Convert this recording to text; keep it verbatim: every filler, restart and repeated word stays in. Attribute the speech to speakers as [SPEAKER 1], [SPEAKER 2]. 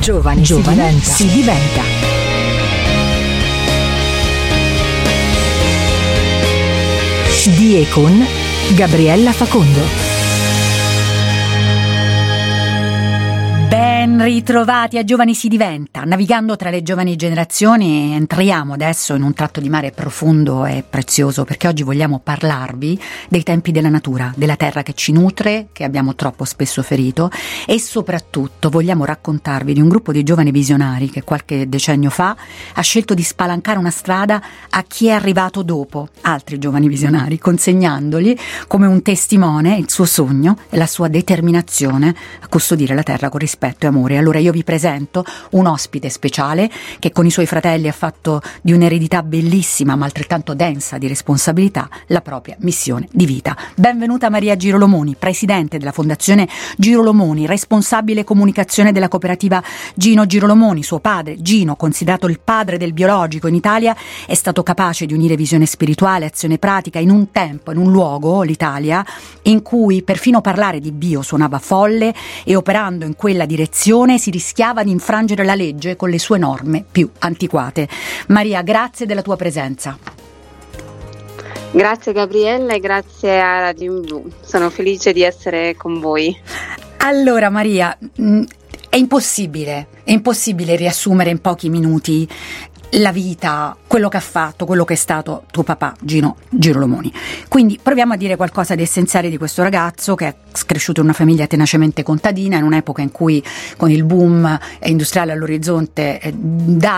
[SPEAKER 1] Giovani, Giovani si diventa. Si diventa. Di e con Gabriella Facondo.
[SPEAKER 2] Ben ritrovati a Giovani si diventa. Navigando tra le giovani generazioni entriamo adesso in un tratto di mare profondo e prezioso, perché oggi vogliamo parlarvi dei tempi della natura, della terra che ci nutre, che abbiamo troppo spesso ferito, e soprattutto vogliamo raccontarvi di un gruppo di giovani visionari che qualche decennio fa ha scelto di spalancare una strada a chi è arrivato dopo altri giovani visionari, consegnandogli come un testimone il suo sogno e la sua determinazione a custodire la terra con rispetto e amore. Allora io vi presento un ospite speciale che con i suoi fratelli ha fatto di un'eredità bellissima ma altrettanto densa di responsabilità la propria missione di vita. Benvenuta Maria Girolomoni, presidente della Fondazione Girolomoni, responsabile comunicazione della cooperativa Gino Girolomoni. Suo padre, Gino, considerato il padre del biologico in Italia, è stato capace di unire visione spirituale e azione pratica in un tempo, in un luogo, l'Italia, in cui perfino parlare di bio suonava folle e operando in quella direzione si rischiava di infrangere la legge con le sue norme più antiquate. Maria, grazie della tua presenza.
[SPEAKER 3] Grazie Gabriella e grazie a Radio In Blu, sono felice di essere con voi.
[SPEAKER 2] Allora Maria, è impossibile, è impossibile riassumere in pochi minuti la vita, quello che ha fatto, quello che è stato tuo papà Gino Girolomoni. Quindi proviamo a dire qualcosa di essenziale di questo ragazzo che è cresciuto in una famiglia tenacemente contadina, in un'epoca in cui con il boom industriale all'orizzonte eh, da